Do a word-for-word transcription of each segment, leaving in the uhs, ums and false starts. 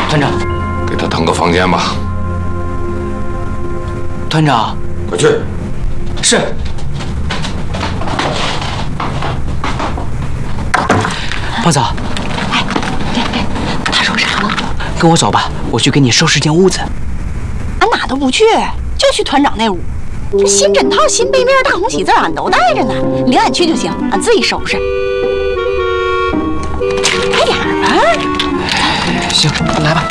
团长， 给他腾个房间吧。 团长， 快去。 是。胖嫂， 哎，哎哎，他说啥了？ 跟我走吧，我去给你收拾间屋子。 俺哪都不去，就去团长那屋。这新枕套、新被面、大红喜字俺都带着呢，你领俺去就行，俺自己收拾。快点儿吧。 行，来吧。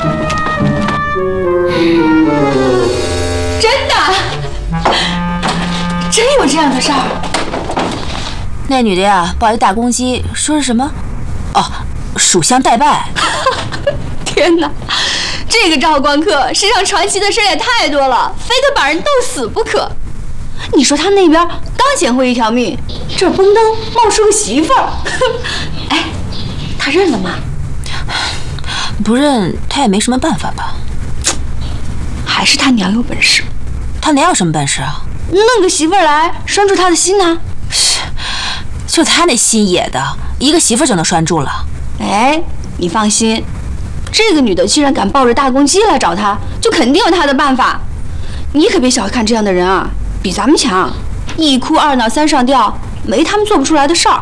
真的，真有这样的事儿？ 那女的呀，报一大公鸡，说是什么？哦，属相代拜。 天哪，这个赵光克身上传奇的事也太多了，非得把人斗死不可。你说他那边刚捡回一条命，这嘣噔冒出个媳妇儿。哎，他认了吗？ 不认，他也没什么办法吧？ 还是他娘有本事？ 他娘有什么本事啊？ 弄个媳妇儿来拴住他的心呢？ 就他那心野的，一个媳妇就能拴住了。 哎，你放心，这个女的既然敢抱着大公鸡来找他，就肯定有她的办法。你可别小看这样的人啊，比咱们强，一哭二闹三上吊，没他们做不出来的事儿。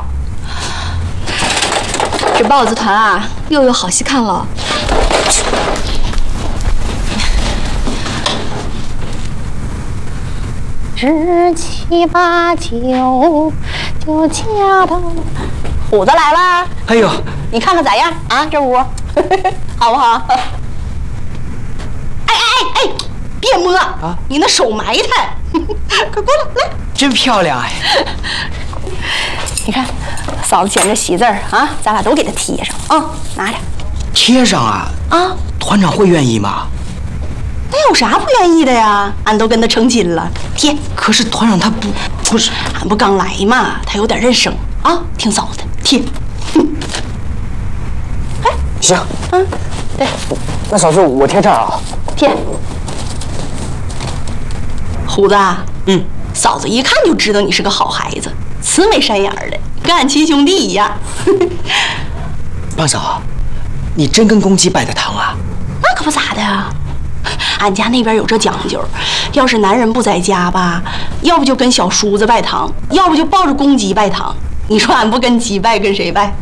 这豹子团啊，又有好戏看了。 十七八九就嫁到。虎子来啦！ 哎呦， 你看看咋样啊？这屋好不好？哎哎哎哎，别摸啊！你那手埋汰，快过来来。 真漂亮哎！ 你看，嫂子捡这喜字儿啊，咱俩都给他贴上啊，拿着。 贴上啊啊！ 团长会愿意吗？ 那有啥不愿意的呀？俺都跟他成亲了，贴。 可是团长他不不是， 俺不刚来嘛，他有点认生啊，听嫂子的，贴。哎， 行， 嗯，对， 那嫂子我贴这儿啊。 贴。虎子， 嗯， 嫂子一看就知道你是个好孩子，慈眉善眼的，跟俺亲兄弟一样。 胖嫂，你真跟公鸡拜的堂啊？ 那可不咋的啊。俺家那边有这讲究，要是男人不在家吧，要不就跟小叔子拜堂，要不就抱着公鸡拜堂。你说俺不跟鸡拜，跟谁拜？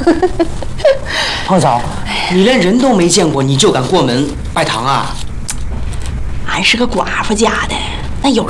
胖嫂，你连人都没见过，你就敢过门拜堂啊？ 俺是个寡妇家的，那有